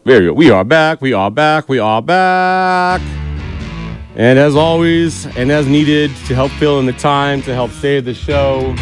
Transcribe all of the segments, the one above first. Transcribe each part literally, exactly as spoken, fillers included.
There you go. We are back. We are back. We are back. And as always, and as needed to help fill in the time, to help save the show,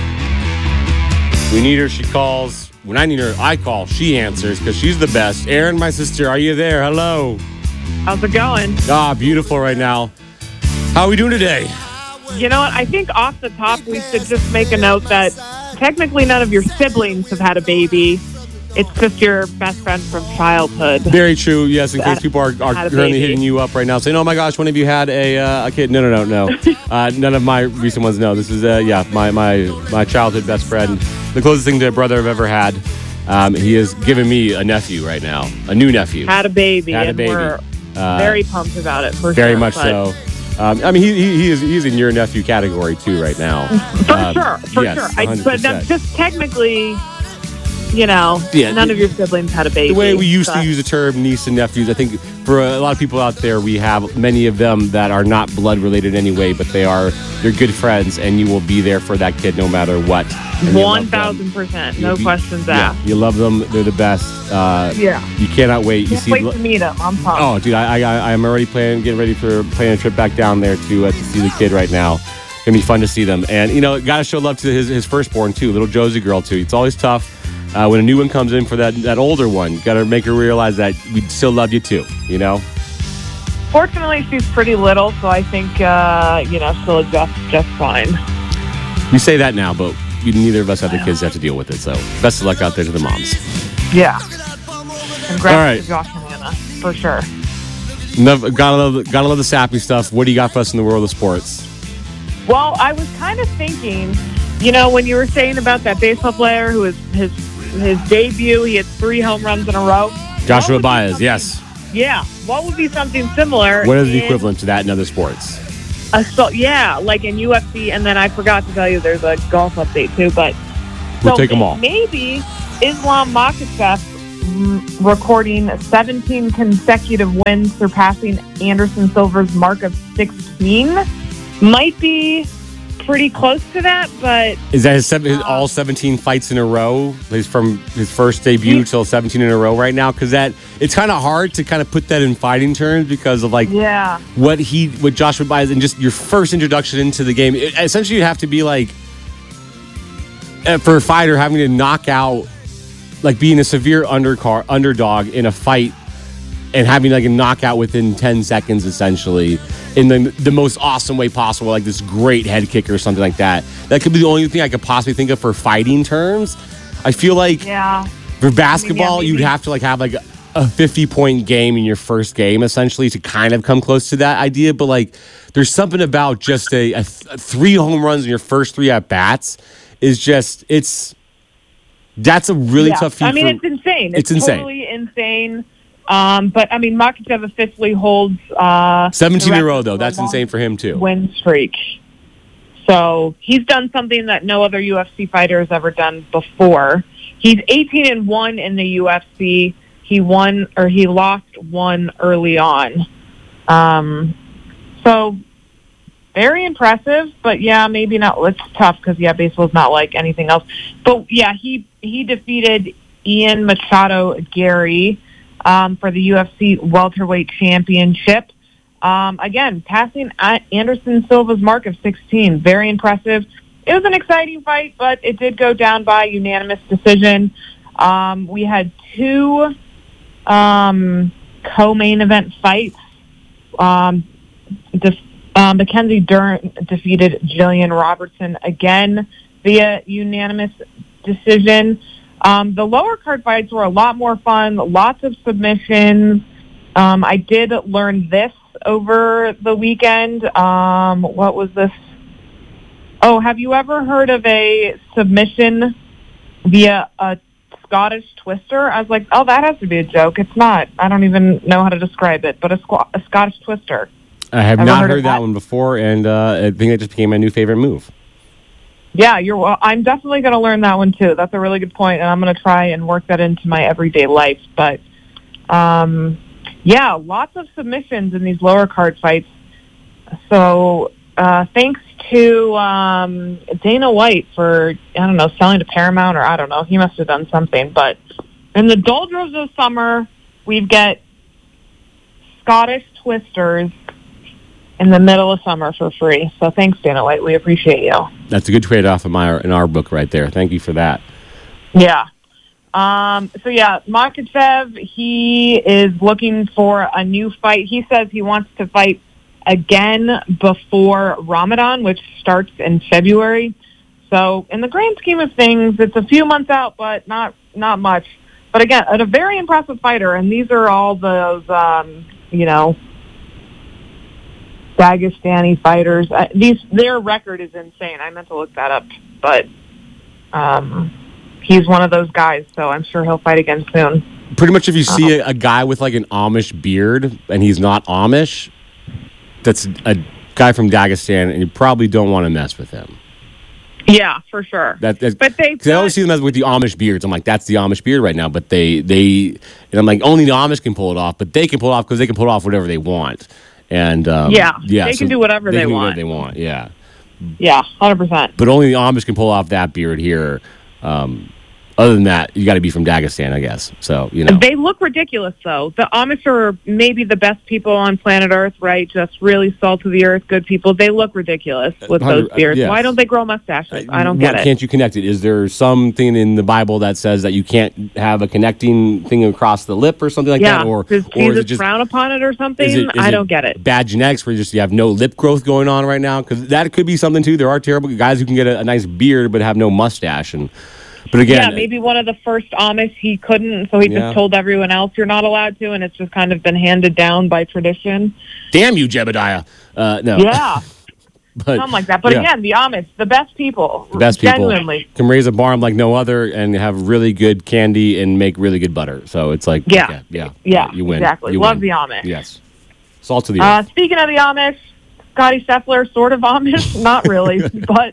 we need her. She calls. When I need her, I call. She answers because she's the best. Erin, my sister, are you there? Hello. How's it going? Ah, beautiful right now. How are we doing today? You know what? I think off the top, we should just make a note that technically none of your siblings have had a baby. It's just your best friend from childhood. Very true. Yes, in case people are, are currently hitting you up right now, saying, "Oh my gosh, when have you had a uh, a kid?" No, no, no, no. uh, none of my recent ones. No, this is uh, yeah, my my my childhood best friend, the closest thing to a brother I've ever had. Um, he has given me a nephew right now, a new nephew. Had a baby. Had a and baby. We're uh, very pumped about it. For very sure, much but... so. Um, I mean, he, he he is he's in your nephew category too right now. For um, sure, for yes, sure. I, but that's just technically. You know, yeah, none of your siblings had a baby. The way we used but. to use the term niece and nephews, I think for a lot of people out there, we have many of them that are not blood related anyway, but they are they're good friends, and you will be there for that kid no matter what. One thousand percent, no be, questions yeah, asked. You love them; they're the best. Uh, yeah, you cannot wait. Can't you see, wait to meet them. I'm pumped. Oh, dude, I I I'm already planning, getting ready for planning a trip back down there to uh, to see the kid right now. It's gonna be fun to see them, and you know, gotta show love to his his firstborn too, little Josie girl too. It's always tough. Uh, when a new one comes in for that, that older one, got to make her realize that we still love you too, you know? Fortunately, she's pretty little, so I think, uh, you know, she'll adjust just fine. We say that now, but we, neither of us have the kids to have to deal with it, so best of luck out there to the moms. Yeah. Congrats All right. to Josh and Hannah, for sure. Never, gotta, love, gotta love the sappy stuff. What do you got for us in the world of sports? Well, I was kind of thinking, you know, when you were saying about that baseball player who was his his debut, he had three home runs in a row. Joshua Baez, yes. Yeah. What would be something similar? What is the equivalent to that in other sports? Assault, yeah, like in U F C, and then I forgot to tell you there's a golf update too, but we'll so take them all. Maybe Islam Makhachev recording seventeen consecutive wins, surpassing Anderson Silva's mark of sixteen, might be pretty close to that, but is that his, seven, his all seventeen fights in a row? He's from his first debut till seventeen in a row right now, because that it's kind of hard to kind of put that in fighting terms because of like yeah what he what Joshua Baez and just your first introduction into the game. It, essentially, you have to be like for a fighter having to knock out, like being a severe undercar underdog in a fight and having like a knockout within ten seconds, essentially, in the the most awesome way possible, like this great head kick or something like that. That could be the only thing I could possibly think of for fighting terms. I feel like yeah. for basketball, I mean, yeah, you'd have to like have like a fifty-point game in your first game, essentially, to kind of come close to that idea. But like, there's something about just a, a, th- three home runs in your first three at bats is just it's that's a really yeah. tough feat. I mean, for, it's insane. It's, it's insane. Totally insane. Um, but, I mean, Makhachev officially holds... Uh, seventeen in a row, though. That's insane for him, too. Win streak. So he's done something that no other U F C fighter has ever done before. He's eighteen and one in the U F C. He won, or he lost one early on. Um, so, very impressive, but, yeah, maybe not... It's tough because, yeah, baseball's not like anything else. But, yeah, he, he defeated Ian Machado Gary... Um, for the U F C welterweight championship. Um, again, passing Anderson Silva's mark of sixteen. Very impressive. It was an exciting fight, but it did go down by unanimous decision. Um, we had two um, co-main event fights. Um, def- uh, Mackenzie Dern defeated Jillian Robertson again via unanimous decision. Um, the lower card fights were a lot more fun, lots of submissions. Um, I did learn this over the weekend. Um, what was this? Oh, have you ever heard of a submission via a Scottish twister? I was like, oh, that has to be a joke. It's not. I don't even know how to describe it, but a, squ- a Scottish twister. I have ever not heard, heard that? that one before, and uh, I think it just became my new favorite move. Yeah, you're. Well, I'm definitely going to learn that one too. That's a really good point, and I'm going to try and work that into my everyday life. But, um, yeah, lots of submissions in these lower card fights. So, uh, thanks to um, Dana White for I don't know selling to Paramount or I don't know. He must have done something. But in the doldrums of summer, we've got Scottish Twisters in the middle of summer for free. So thanks, Dana White. We appreciate you. That's a good trade-off in, my, in our book right there. Thank you for that. Yeah. Um, so, yeah, Makhachev, he is looking for a new fight. He says he wants to fight again before Ramadan, which starts in February. So in the grand scheme of things, it's a few months out, but not not much. But again, a very impressive fighter, and these are all those, um, you know, Dagestani fighters. Uh, these their record is insane. I meant to look that up, but um, he's one of those guys, so I'm sure he'll fight again soon. Pretty much if you see a, a guy with like an Amish beard and he's not Amish, that's a guy from Dagestan, and you probably don't want to mess with him. Yeah, for sure. That, that, but they, I always see them as with the Amish beards. I'm like, that's the Amish beard right now. But they, they, and I'm like, only the Amish can pull it off. But they can pull it off because they can pull it off whatever they want. And um, yeah, yeah, they so can do whatever they, they can want. Do whatever they want. Yeah, yeah, one hundred percent. But only the Amish can pull off that beard here. Um, Other than that, you got to be from Dagestan, I guess. So, you know. They look ridiculous, though. The Amish are maybe the best people on planet Earth, right? Just really salt of the earth, good people. They look ridiculous with those beards. Yeah. Why don't they grow mustaches? I don't get Why it. Can't you connect it? Is there something in the Bible that says that you can't have a connecting thing across the lip or something like yeah. that? Or, Does or Jesus is it just frown upon it or something? Is it, is I don't get it. Bad genetics where you just you have no lip growth going on right now? Because that could be something, too. There are terrible guys who can get a, a nice beard but have no mustache. And But again, yeah, maybe one of the first Amish, he couldn't, so he yeah. just told everyone else you're not allowed to, and it's just kind of been handed down by tradition. Damn you, Jebediah. Uh, no. Yeah. but, Something like that. But yeah. again, the Amish, the best people. The best people. Genuinely. Can raise a barn like no other and have really good candy and make really good butter. So it's like, yeah. Okay, yeah, yeah, you win. Exactly. You Love win. the Amish. Yes. Salt to the uh, earth. Speaking of the Amish, Scotty Scheffler, sort of Amish. Not really, but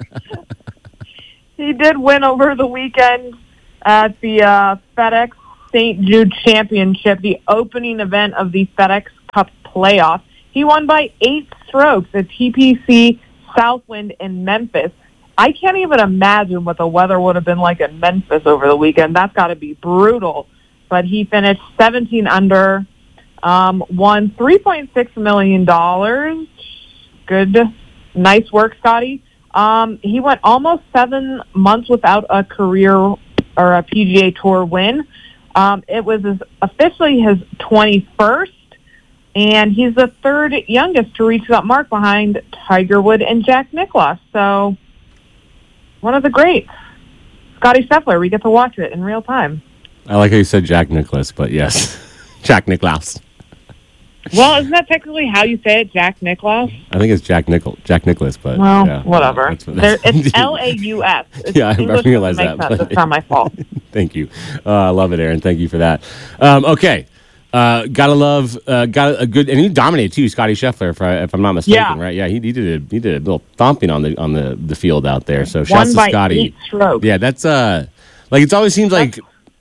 he did win over the weekend at the uh, FedEx Saint Jude Championship, the opening event of the FedEx Cup playoff. He won by eight strokes at T P C Southwind in Memphis. I can't even imagine what the weather would have been like in Memphis over the weekend. That's got to be brutal. But he finished seventeen under, um, won three point six million dollars. Good. Nice work, Scotty. Um, he went almost seven months without a career or a P G A Tour win. Um, it was his, officially his twenty-first, and he's the third youngest to reach that mark behind Tiger Woods and Jack Nicklaus. So, one of the greats. Scotty Scheffler, we get to watch it in real time. I like how you said Jack Nicklaus, but yes, Jack Nicklaus. Well, isn't that technically how you say it, Jack Nicklaus? I think it's Jack Nichol, Jack Nicklaus, but well, yeah, whatever. That's, that's, it's L A U S. Yeah, I, I realize that. that. But it's not my fault. Thank you. Uh, I love it, Aaron. Thank you for that. Um, okay. Uh, gotta love, uh, got a good, and he dominated too, Scotty Scheffler, if, I, if I'm not mistaken, yeah. right? Yeah, he, he did a he did a little thumping on the on the, the field out there. So One shouts to by Scotty. Eight strokes. Yeah, that's uh, like it always seems like,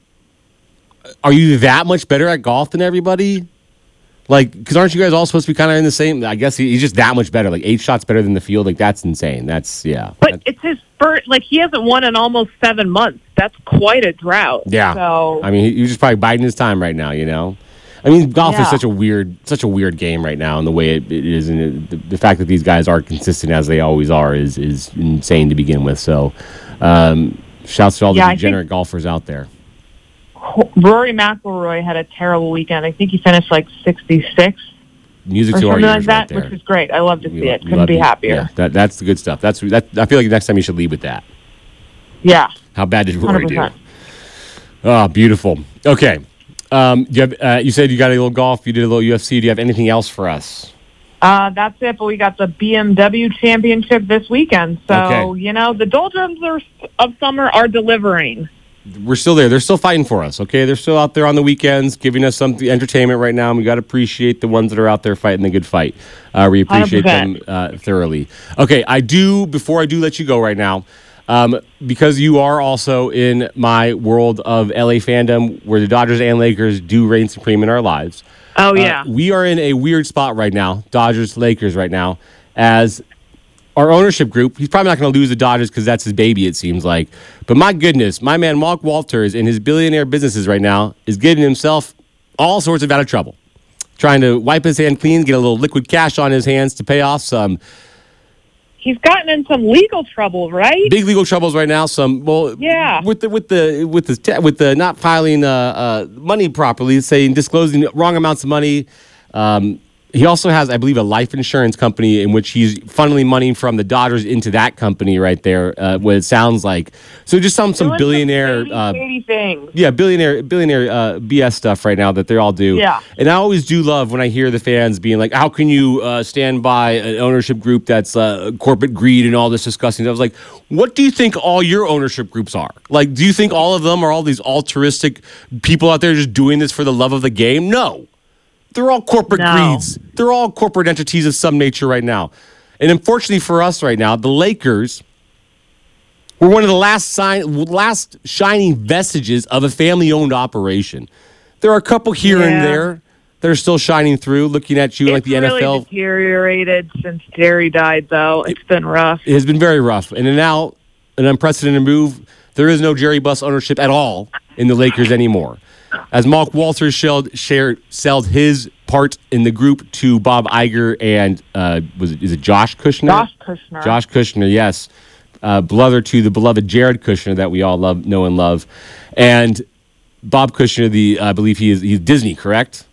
are you that much better at golf than everybody? Like, because aren't you guys all supposed to be kind of in the same? I guess he, he's just that much better. Like eight shots better than the field. Like that's insane. That's yeah. But that's, it's his first. Like he hasn't won in almost seven months. That's quite a drought. Yeah. So I mean, he, he's just probably biding his time right now. You know. I mean, golf yeah. is such a weird, such a weird game right now, and the way it, it is, and it, the, the fact that these guys are consistent as they always are is is insane to begin with. So, um, shouts to all the yeah, degenerate golfers out there. Rory McIlroy had a terrible weekend. I think he finished like sixty-six. Music or to our something ears like that, right there. which is great. I love to We see lo- it. we Couldn't love be you. happier. Yeah, that, that's the good stuff. That's that. I feel like next time you should lead with that. Yeah. How bad did Rory one hundred percent. do? Oh, beautiful. Okay. Um, you, have, uh, you said you got a little golf. You did a little U F C. Do you have anything else for us? Uh, that's it, but we got the B M W Championship this weekend. So, Okay. you know, the doldrums are, of summer are delivering. We're still there. They're still fighting for us, okay? They're still out there on the weekends giving us some entertainment right now, and we got to appreciate the ones that are out there fighting the good fight. Uh, we appreciate one hundred percent. them uh, thoroughly. Okay, I do, before I do let you go right now, um, because you are also in my world of L A fandom where the Dodgers and Lakers do reign supreme in our lives. Oh, yeah. Uh, we are in a weird spot right now, Dodgers, Lakers right now, as our ownership group, he's probably not going to lose the Dodgers because that's his baby, it seems like. But my goodness, my man Mark Walters in his billionaire businesses right now is getting himself all sorts of out of trouble, trying to wipe his hand clean, get a little liquid cash on his hands to pay off some. He's gotten in some legal trouble, right? Big legal troubles right now. Some well, yeah, with the with the with the with the not filing uh, uh, money properly, saying disclosing wrong amounts of money. Um, he also has, I believe, a life insurance company in which he's funneling money from the Dodgers into that company right there. Uh, what it sounds like. So just some some Doing billionaire, some shady, uh, shady things. yeah, billionaire billionaire uh, B S stuff right now that they all do. Yeah, and I always do love when I hear the fans being like, "How can you uh, stand by an ownership group that's uh, corporate greed and all this disgusting?" I was like, "What do you think all your ownership groups are? Like, do you think all of them are all these altruistic people out there just doing this for the love of the game? No." They're all corporate no. greeds. They're all corporate entities of some nature right now. And unfortunately for us right now, the Lakers were one of the last sign, last shining vestiges of a family-owned operation. There are a couple here yeah. and there that are still shining through, looking at you it's like the really N F L. It's really deteriorated since Jerry died, though. It's it, been rough. It has been very rough. And now, an unprecedented move, there is no Jerry Buss ownership at all in the Lakers anymore. As Mark Walters shared, shared, sold his part in the group to Bob Iger and uh, was it, is it Josh Kushner? Josh Kushner. Josh Kushner, yes. Uh, brother to the beloved Jared Kushner that we all love, know and love. And Bob Kushner, the I believe he is he's Disney, correct?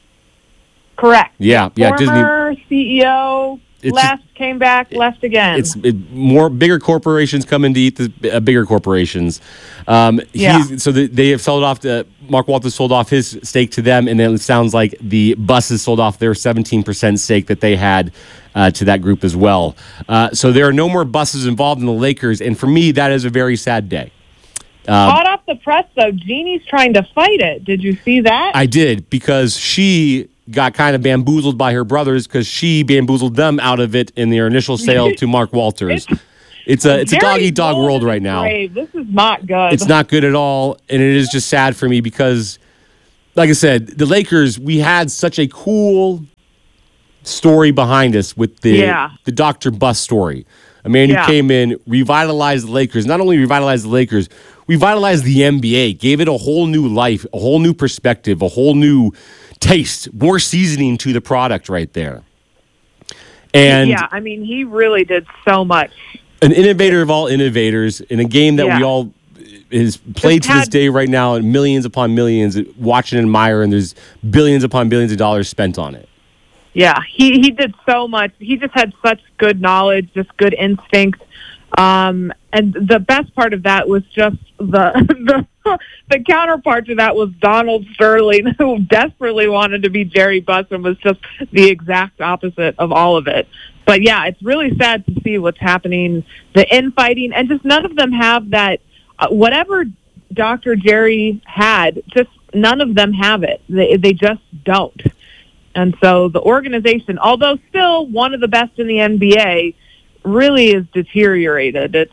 Correct. Yeah, yeah. Former Disney C E O It's left, just, came back, left again. It's it, more bigger corporations come in to eat the uh, bigger corporations. Um, yeah. So the, they have sold off. The, Mark Walters sold off his stake to them, and then it sounds like the Busses sold off their seventeen percent stake that they had uh, to that group as well. Uh, so there are no more Busses involved in the Lakers, and for me, that is a very sad day. Uh, Hot off the press, though, Jeannie's trying to fight it. Did you see that? I did, because she got kind of bamboozled by her brothers because she bamboozled them out of it in their initial sale to Mark Walters. It's, it's a it's a dog eat dog world right now. Brave. This is not good. It's not good at all, and it is just sad for me because, like I said, the Lakers, we had such a cool story behind us with the yeah. the Doctor Buss story. A man yeah. who came in, revitalized the Lakers. Not only revitalized the Lakers, revitalized the N B A, gave it a whole new life, a whole new perspective, a whole new taste, more seasoning to the product right there. And yeah, I mean, he really did so much. An innovator of all innovators in a game that yeah. we all is played Just to this day right now, and millions upon millions watch and admire, and there's billions upon billions of dollars spent on it. Yeah, he, he did so much. He just had such good knowledge, just good instinct. Um, and the best part of that was just the, the the counterpart to that was Donald Sterling, who desperately wanted to be Jerry Buss and was just the exact opposite of all of it. But yeah, it's really sad to see what's happening, the infighting, and just none of them have that, uh, whatever Doctor Jerry had, just none of them have it. They, they just don't. And so the organization, although still one of the best in the N B A, really is deteriorated. It's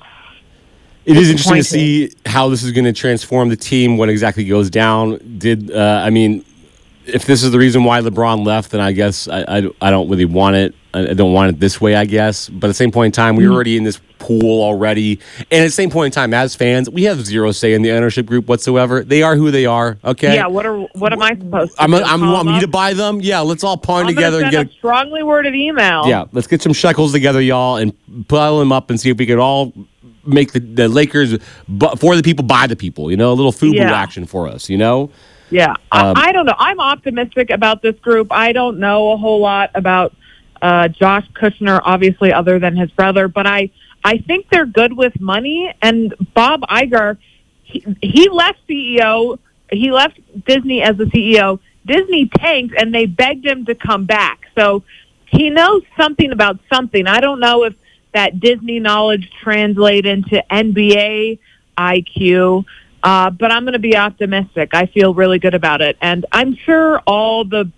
It is interesting to see how this is going to transform the team, what exactly goes down. Did uh, I mean, if this is the reason why LeBron left, then I guess I, I, I don't really want it. I don't want it this way, I guess. But at the same point in time, we're already in this pool already. And at the same point in time, as fans, we have zero say in the ownership group whatsoever. They are who they are, okay? Yeah, what are what am I supposed to I'm, do? I'm, want me to buy them? Yeah, let's all pawn I'm together. and get a strongly worded email. Yeah, let's get some shekels together, y'all, and pile them up and see if we can all make the, the Lakers bu- for the people, by the people. You know, a little FUBU yeah. action for us, you know? Yeah, Um, I, I don't know. I'm optimistic about this group. I don't know a whole lot about uh, Josh Kushner, obviously, other than his brother, but I, I think they're good with money. And Bob Iger, he, he left C E O. He left Disney as the C E O. Disney tanked, and they begged him to come back. So he knows something about something. I don't know if that Disney knowledge translate into N B A I Q. Uh, but I'm going to be optimistic. I feel really good about it. And I'm sure all the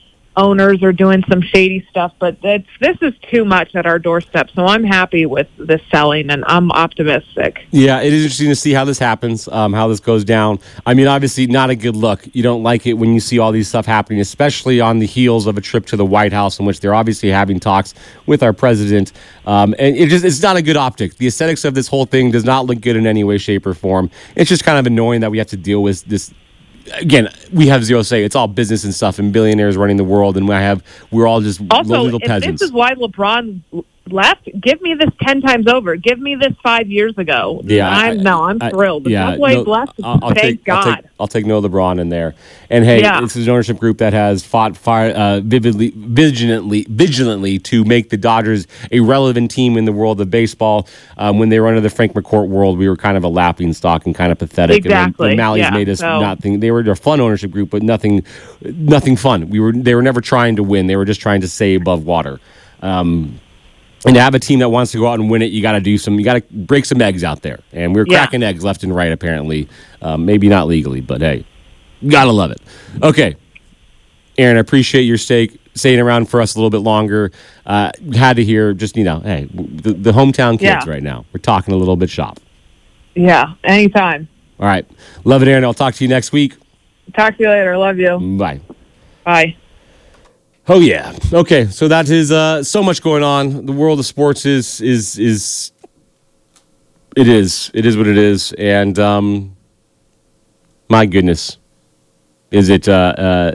owners are doing some shady stuff, but it's, this is too much at our doorstep. So I'm happy with this selling, and I'm optimistic. Yeah, it is interesting to see how this happens, um, how this goes down. I mean, obviously, not a good look. You don't like it when you see all these stuff happening, especially on the heels of a trip to the White House in which they're obviously having talks with our president. Um, and it just it's not a good optic. The aesthetics of this whole thing does not look good in any way, shape, or form. It's just kind of annoying that we have to deal with this again, we have zero say. It's all business and stuff, and billionaires running the world, and we have we're all just also, little if peasants. This is why LeBron left. Give me this ten times over. Give me this five years ago. Yeah, I'm I, no, I'm I, thrilled. If yeah, that's why no, he's left. I'll, I'll Thank take, God. I'll take, I'll take no LeBron in there. And hey, Yeah. this is an ownership group that has fought fire, uh, vividly, vigilantly, vigilantly to make the Dodgers a relevant team in the world of baseball. Um, when they were under the Frank McCourt world, we were kind of a laughing stock and kind of pathetic. Exactly. And the Malleys yeah. made us so, nothing. They were a fun ownership group, but nothing, nothing fun. We were they were never trying to win. They were just trying to stay above water. Um, And to have a team that wants to go out and win it, you got to do some. You got to break some eggs out there, and we're Yeah. cracking eggs left and right. Apparently, um, maybe not legally, but hey, gotta love it. Okay, Aaron, I appreciate your stake staying around for us a little bit longer. Uh, had to hear just you know, hey, the, the hometown kids Yeah. right now. We're talking a little bit shop. Yeah, anytime. All right, love it, Aaron. I'll talk to you next week. Talk to you later. Love you. Bye. Bye. Oh yeah. Okay. So that is uh, so much going on. The world of sports is is is it is it is what it is, and um, my goodness, is it? Uh, uh,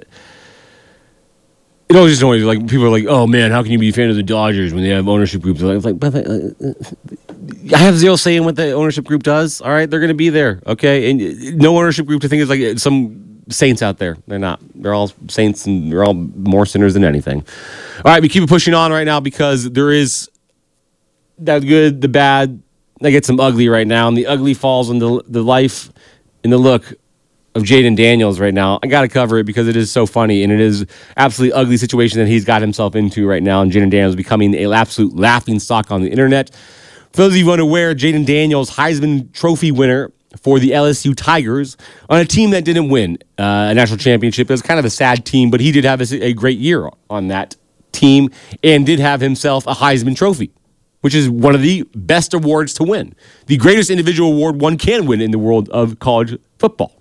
it always just always like people are like, oh man, how can you be a fan of the Dodgers when they have ownership groups? It's like, but, uh, I have zero say in what the ownership group does. All right, they're going to be there. Okay, and no ownership group to think is like some saints out there. They're not. They're all saints, and they're all more sinners than anything. All right, we keep it pushing on right now because there is that good, the bad. I get some ugly right now, and the ugly falls on the the life and the look of Jaden Daniels right now. I got to cover it because it is so funny, and it is absolutely ugly situation that he's got himself into right now, and Jaden Daniels becoming an absolute laughing stock on the internet. For those of you unaware, Jaden Daniels, Heisman Trophy winner for the L S U Tigers on a team that didn't win uh, a national championship. It was kind of a sad team, but he did have a, a great year on that team and did have himself a Heisman Trophy, which is one of the best awards to win. The greatest individual award one can win in the world of college football.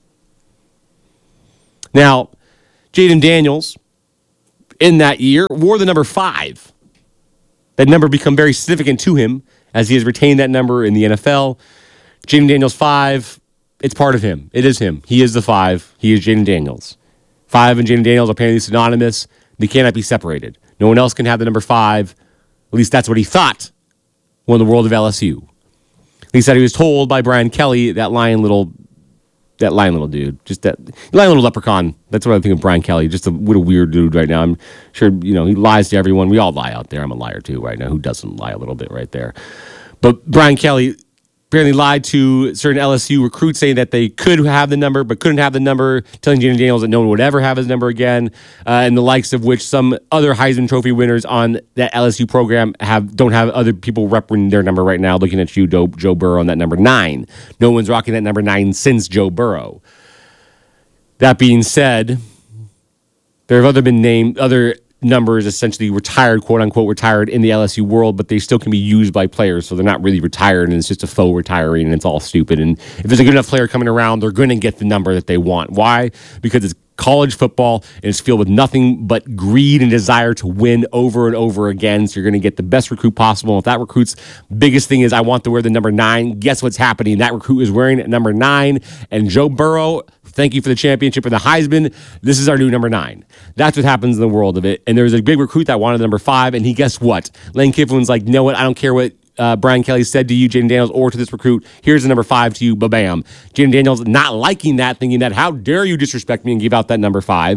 Now, Jaden Daniels, in that year, wore the number five. That number become very significant to him as he has retained that number in the N F L. Jaden Daniels five, it's part of him. It is him. He is the five. He is Jaden Daniels. Five and Jaden Daniels are apparently synonymous. They cannot be separated. No one else can have the number five. At least that's what he thought when the world of L S U. He said he was told by Brian Kelly, that lying little, that lying little dude, just that lying little leprechaun. That's what I think of Brian Kelly. Just a what a weird dude right now. I'm sure you know he lies to everyone. We all lie out there. I'm a liar too right now. Who doesn't lie a little bit right there? But Brian Kelly apparently lied to certain L S U recruits saying that they could have the number but couldn't have the number, telling Jaden Daniels that no one would ever have his number again, uh, and the likes of which some other Heisman Trophy winners on that L S U program have don't have other people repping their number right now. Looking at you, Joe, Joe Burrow, on that number nine. No one's rocking that number nine since Joe Burrow. That being said, there have other been named other numbers essentially retired, quote unquote, retired in the L S U world, but they still can be used by players, so they're not really retired, and it's just a faux retiring, and it's all stupid. And if there's a good enough player coming around, they're going to get the number that they want. Why? Because it's college football, and it's filled with nothing but greed and desire to win over and over again, so you're going to get the best recruit possible. If that recruit's biggest thing is, I want to wear the number nine, guess what's happening? That recruit is wearing number nine, and Joe Burrow, thank you for the championship and the Heisman. This is our new number nine. That's what happens in the world of it. And there was a big recruit that wanted number five, and he, guess what? Lane Kiflin's like, know what? I don't care what uh, Brian Kelly said to you, Jaden Daniels, or to this recruit. Here's the number five to you, ba-bam. Jaden Daniels not liking that, thinking that, how dare you disrespect me and give out that number five?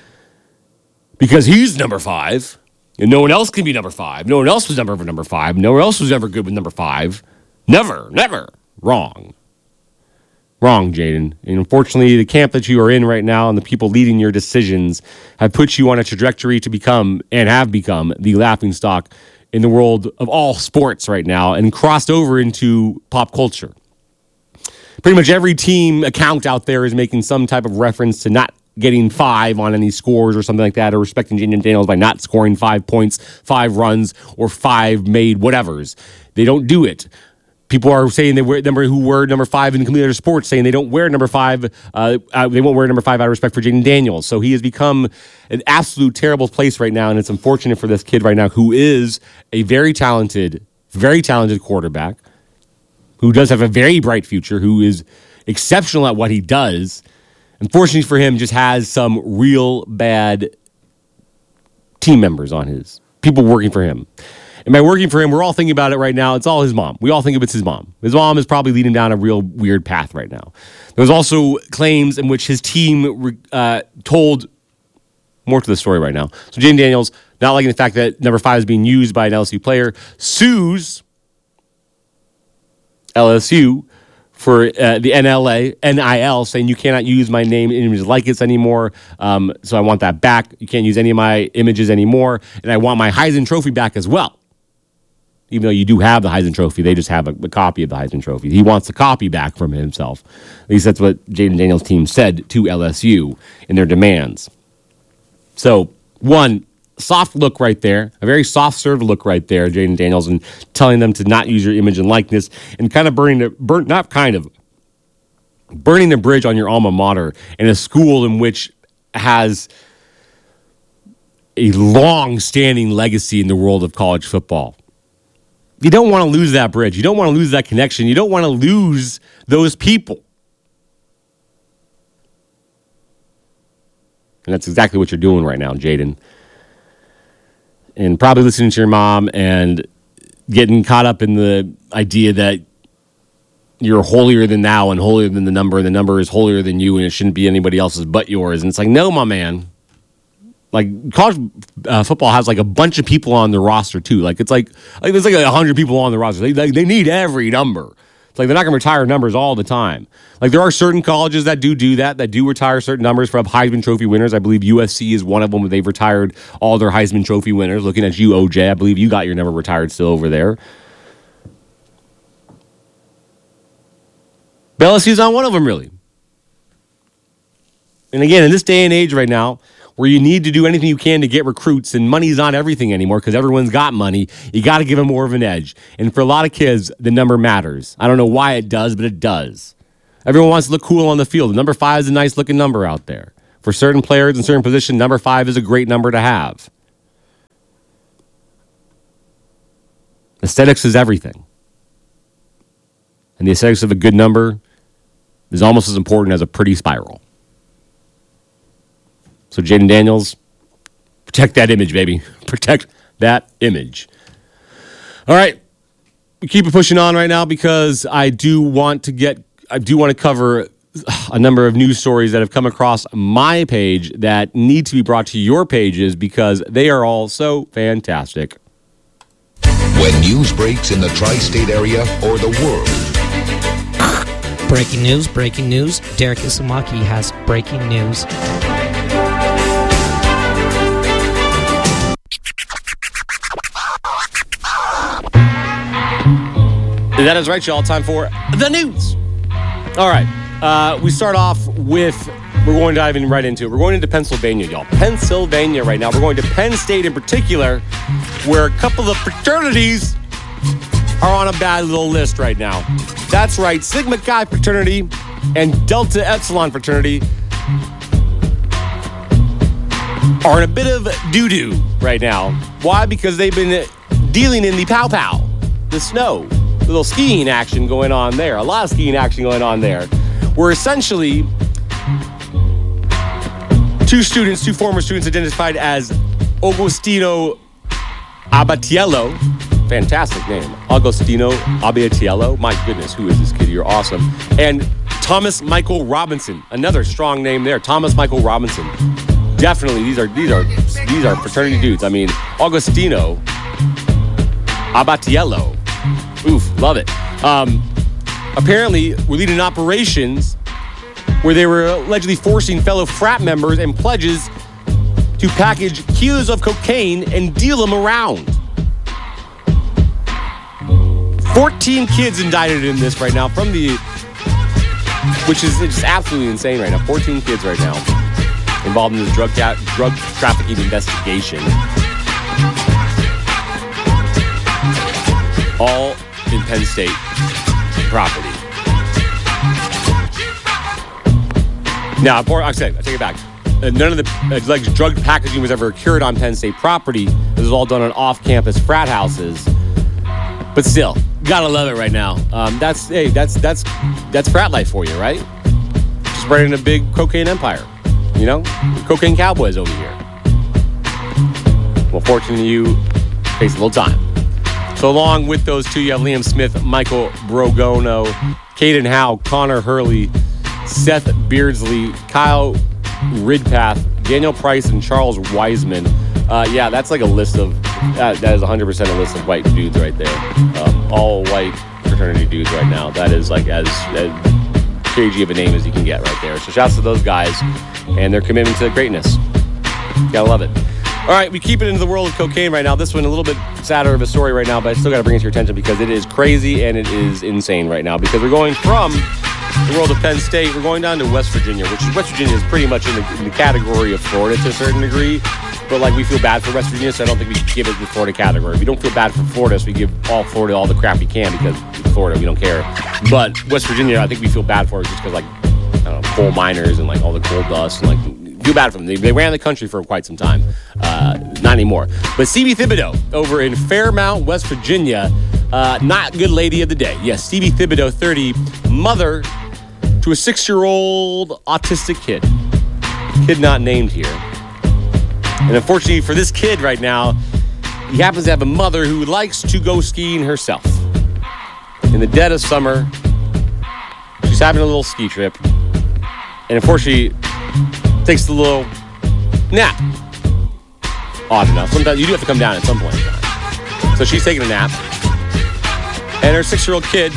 Because he's number five, and no one else can be number five. No one else was ever number five. No one else was ever good with number five. Never, never. Wrong. Wrong, Jaden. And unfortunately, the camp that you are in right now and the people leading your decisions have put you on a trajectory to become, and have become, the laughingstock in the world of all sports right now and crossed over into pop culture. Pretty much every team account out there is making some type of reference to not getting five on any scores or something like that, or respecting Jaden Daniels by not scoring five points, five runs, or five made whatevers. They don't do it. People are saying they wear number who wear number five in complete other sports, saying they don't wear number five. Uh, uh, they won't wear number five out of respect for Jaden Daniels. So he has become an absolute terrible place right now, and it's unfortunate for this kid right now, who is a very talented, very talented quarterback, who does have a very bright future, who is exceptional at what he does. Unfortunately for him, just has some real bad team members on his, people working for him. And by working for him, we're all thinking about it right now. It's all his mom. We all think of it's his mom. His mom is probably leading down a real weird path right now. There was also claims in which his team uh, told, more to the story right now. So Jayden Daniels, not liking the fact that number five is being used by an L S U player, sues L S U for uh, the N L A, N I L, saying you cannot use my name and images like it's anymore. Um, so I want that back. You can't use any of my images anymore. And I want my Heisman Trophy back as well. Even though you do have the Heisman Trophy, they just have a, a copy of the Heisman Trophy. He wants the copy back from himself. At least that's what Jayden Daniels' team said to L S U in their demands. So, one, soft look right there, a very soft-served look right there, Jayden Daniels, and telling them to not use your image and likeness, and kind of burning the, burn, not kind of, burning the bridge on your alma mater in a school in which has a long-standing legacy in the world of college football. You don't want to lose that bridge. You don't want to lose that connection. You don't want to lose those people. And that's exactly what you're doing right now, Jayden. And probably listening to your mom and getting caught up in the idea that you're holier than thou and holier than the number, and the number is holier than you, and it shouldn't be anybody else's but yours. And it's like, no, my man. Like, college uh, football has, like, a bunch of people on the roster, too. Like, it's like, like there's, like, one hundred people on the roster. They, like, they need every number. It's like they're not going to retire numbers all the time. Like, there are certain colleges that do do that, that do retire certain numbers from Heisman Trophy winners. I believe U S C is one of them where they've retired all their Heisman Trophy winners. Looking at you, O J, I believe you got your number retired still over there. But L S U's not one of them, really. And again, in this day and age right now, where you need to do anything you can to get recruits, and money's not everything anymore because everyone's got money, you got to give them more of an edge. And for a lot of kids, the number matters. I don't know why it does, but it does. Everyone wants to look cool on the field. The number five is a nice-looking number out there. For certain players in certain positions, number five is a great number to have. Aesthetics is everything. And the aesthetics of a good number is almost as important as a pretty spiral. So Jayden Daniels, protect that image, baby. Protect that image. All right. We keep it pushing on right now because I do want to get, I do want to cover a number of news stories that have come across my page that need to be brought to your pages because they are all so fantastic. When news breaks in the tri-state area or the world. Breaking news, breaking news. Derek Isamaki has breaking news. That is right, y'all. Time for the news. All right. Uh, we start off with, we're going to dive in right into it. We're going into Pennsylvania, y'all. Pennsylvania right now. We're going to Penn State in particular, where a couple of fraternities are on a bad little list right now. That's right. Sigma Chi fraternity and Delta Epsilon fraternity are in a bit of doo-doo right now. Why? Because they've been dealing in the pow-pow, the snow. Little skiing action going on there. A lot of skiing action going on there. Where essentially two students, two former students identified as Agostino Abatiello. Fantastic name. Agostino Abatiello. My goodness, who is this kid? You're awesome. And Thomas Michael Robinson. Another strong name there. Thomas Michael Robinson. Definitely, these are these are these are fraternity dudes. I mean, Agostino Abatiello. Oof, love it. Um, apparently, we're leading operations where they were allegedly forcing fellow frat members and pledges to package kilos of cocaine and deal them around. fourteen kids indicted in this right now from the, which is just absolutely insane right now. fourteen kids right now involved in this drug, drug trafficking investigation. All in Penn State property. Now, I said, I take it back. Uh, none of the uh, like drug packaging was ever occurred on Penn State property. It was all done on off-campus frat houses. But still, gotta love it right now. Um, that's hey, that's that's that's frat life for you, right? spreading a big cocaine empire. You know, cocaine cowboys over here. Well, fortunately, you face a little time. So along with those two, you have Liam Smith, Michael Brogono, Caden Howe, Connor Hurley, Seth Beardsley, Kyle Ridpath, Daniel Price, and Charles Wiseman. Uh, yeah, that's like a list of, uh, that is one hundred percent a list of white dudes right there. Um, all white fraternity dudes right now. That is like as, as crazy of a name as you can get right there. So shouts to those guys and their commitment to greatness. Gotta love it. All right, we keep it into the world of cocaine right now. This one a little bit sadder of a story right now, but I still got to bring it to your attention because it is crazy and it is insane right now. Because we're going from the world of Penn State, we're going down to West Virginia, which is, West Virginia is pretty much in the, in the category of Florida to a certain degree. But like we feel bad for West Virginia, so I don't think we give it the Florida category. We don't feel bad for Florida, so we give all Florida all the crap we can because it's Florida, we don't care. But West Virginia, I think we feel bad for it just because like I don't know, coal miners and like all the coal dust and like. Feel bad for them. They, they ran the country for quite some time. Uh, not anymore. But Stevie Thibodeau over in Fairmount, West Virginia, uh, not good lady of the day. Yes, Stevie Thibodeau, thirty, mother to a six-year-old autistic kid. Kid not named here. And unfortunately for this kid right now, he happens to have a mother who likes to go skiing herself. In the dead of summer, she's having a little ski trip. And unfortunately, takes the little nap. Odd enough. Sometimes you do have to come down at some point in time. So she's taking a nap. And her six-year-old kid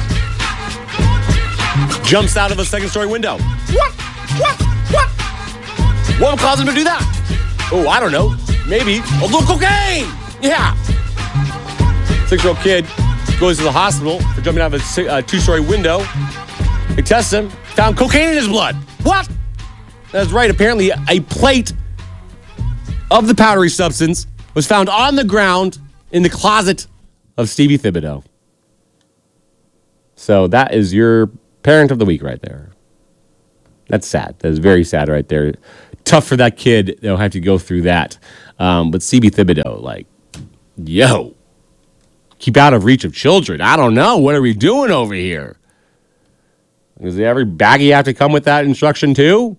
jumps out of a second-story window. What? What? What? What would cause him to do that? Oh, I don't know. Maybe a little cocaine. Yeah. Six-year-old kid goes to the hospital for jumping out of a two-story window. They test him. Found cocaine in his blood. What? That's right. Apparently, a plate of the powdery substance was found on the ground in the closet of Stevie Thibodeau. So that is your parent of the week right there. That's sad. That is very sad right there. Tough for that kid. They'll have to go through that. Um, but Stevie Thibodeau, like, yo, keep out of reach of children. I don't know. What are we doing over here? Does every baggie have to come with that instruction too?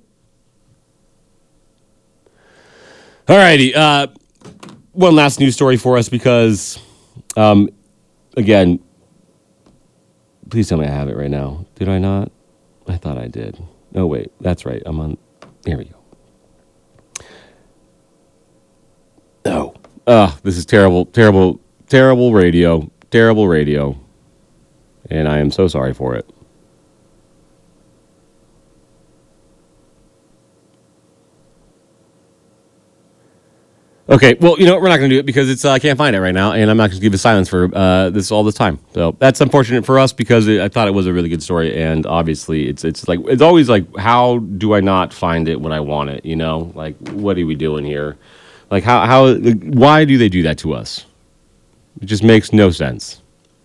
All righty. Uh, one last news story for us because, um, again, please tell me I have it right now. Did I not? I thought I did. Oh, wait. That's right. I'm on. Here we go. Oh. Uh, this is terrible, terrible, terrible radio. Terrible radio. And I am so sorry for it. Okay, well, you know what? We're not going to do it because it's uh, I can't find it right now, and I'm not going to give a silence for uh, this all the time. So that's unfortunate for us because it, I thought it was a really good story, and obviously it's it's like it's always like, how do I not find it when I want it? You know, like what are we doing here? Like how how why do they do that to us? It just makes no sense.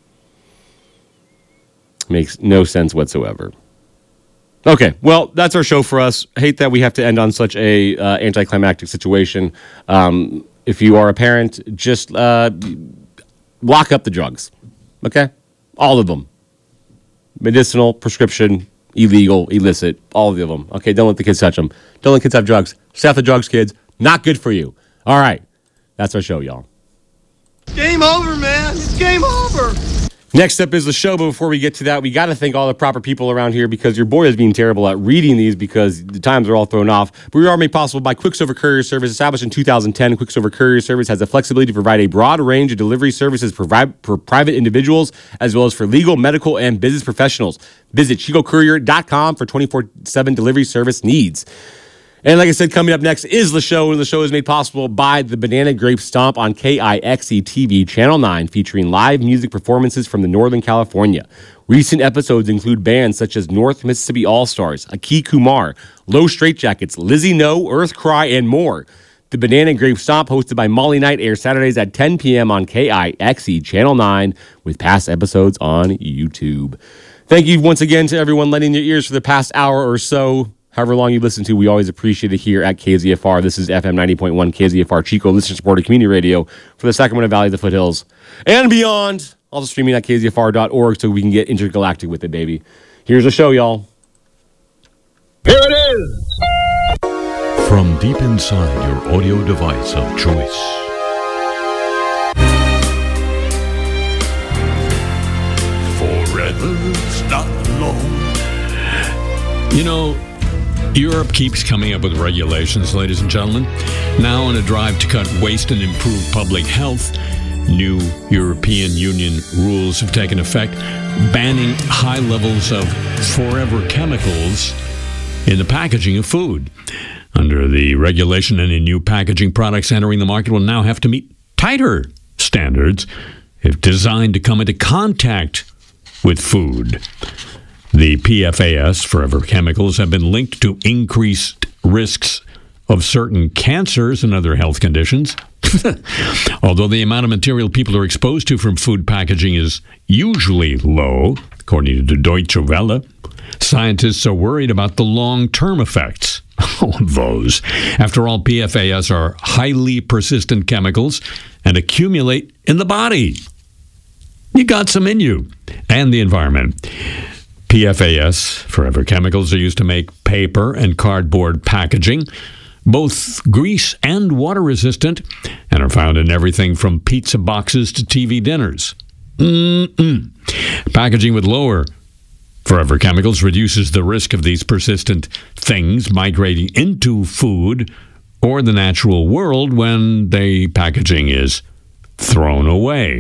Makes no sense whatsoever. Okay, well, that's our show for us. Hate that we have to end on such a uh, anticlimactic situation. Um, if you are a parent, just uh, lock up the drugs, okay? All of them. Medicinal, prescription, illegal, illicit, all of them. Okay, don't let the kids touch them. Don't let kids have drugs. Stay off the drugs, kids. Not good for you. All right, that's our show, y'all. Game over, man. It's game over. Next up is the show, but before we get to that, we got to thank all the proper people around here because your boy is being terrible at reading these because the times are all thrown off. But we are made possible by Quicksilver Courier Service. Established in two thousand ten, Quicksilver Courier Service has the flexibility to provide a broad range of delivery services for private individuals as well as for legal, medical, and business professionals. Visit chico courier dot com for twenty-four seven delivery service needs. And like I said, coming up next is the show, and the show is made possible by the Banana Grape Stomp on K I X E T V Channel nine, featuring live music performances from the Northern California. Recent episodes include bands such as North Mississippi All-Stars, Aki Kumar, Low Straitjackets, Lizzie No, Earth Cry, and more. The Banana Grape Stomp, hosted by Molly Knight, airs Saturdays at ten p.m. on K I X E Channel nine, with past episodes on YouTube. Thank you once again to everyone lending their ears for the past hour or so. However long you listen to, we always appreciate it here at K Z F R. This is F M ninety point one K Z F R Chico, listener-supported community radio for the Sacramento Valley, the foothills, and beyond. Also streaming at K Z F R dot org so we can get intergalactic with it, baby. Here's the show, y'all. Here it is! From deep inside your audio device of choice. Forever's not long. You know, Europe keeps coming up with regulations, ladies and gentlemen. Now, in a drive to cut waste and improve public health, new European Union rules have taken effect, banning high levels of forever chemicals in the packaging of food. Under the regulation, any new packaging products entering the market will now have to meet tighter standards if designed to come into contact with food. The P F A S, forever chemicals, have been linked to increased risks of certain cancers and other health conditions. Although the amount of material people are exposed to from food packaging is usually low, according to Deutsche Welle, scientists are worried about the long-term effects of those. After all, P F A S are highly persistent chemicals and accumulate in the body. You got some in you. And the environment. P F A S, forever chemicals, are used to make paper and cardboard packaging, both grease and water resistant, and are found in everything from pizza boxes to T V dinners. Mm-mm. Packaging with lower forever chemicals reduces the risk of these persistent things migrating into food or the natural world when the packaging is thrown away.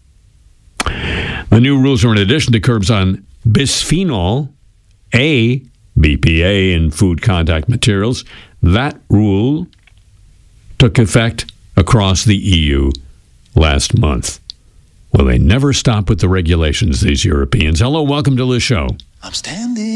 The new rules are in addition to curbs on bisphenol A, B P A, in food contact materials. That rule took effect across the E U last month. Well, they never stop with the regulations, these Europeans. Hello, welcome to the show. I'm standing